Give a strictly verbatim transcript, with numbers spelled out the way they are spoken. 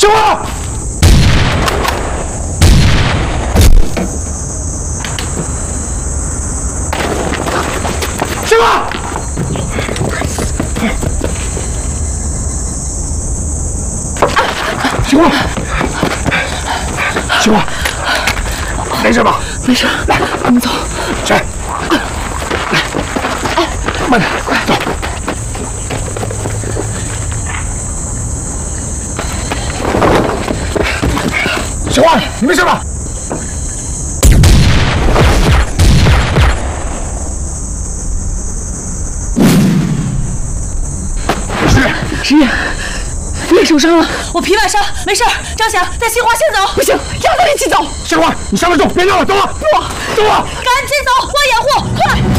小花，小花，小花，小花，没事吧？ 没事， 来， 我们走。 谁？来，慢点，快走。 小花，你没事吧？十月， 十月，你也受伤了？ 我皮外伤，没事。张霞，带新华先走。 不行，要跟你一起走。 小花，你上来走，别闹了，走啊！ 不， 走啊！ 赶紧走，我掩护，快！